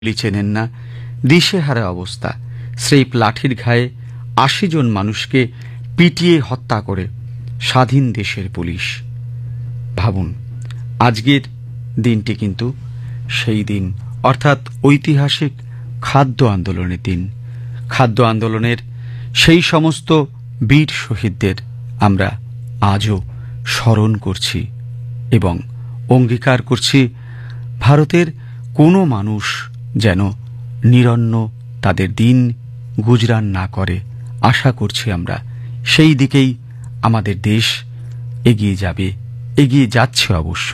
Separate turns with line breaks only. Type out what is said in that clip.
চেনেন না, দিশেহারা অবস্থা। স্রেফ লাঠির ঘায়ে ৮০ জন মানুষকে পিটিয়ে হত্যা করে স্বাধীন দেশের পুলিশ। ভাবুন, আজকের দিনটি কিন্তু সেই দিন, অর্থাৎ ঐতিহাসিক খাদ্য আন্দোলনের দিন। খাদ্য আন্দোলনের সেই সমস্ত বীর শহীদদের আমরা আজও স্মরণ করছি এবং অঙ্গীকার করছি ভারতের কোনো মানুষ যেন নিরন্ন তাদের দিন গুজরান না করে। আশা করছি আমরা সেই দিকেই আমাদের দেশ এগিয়ে যাবে, এগিয়ে যাচ্ছে অবশ্য।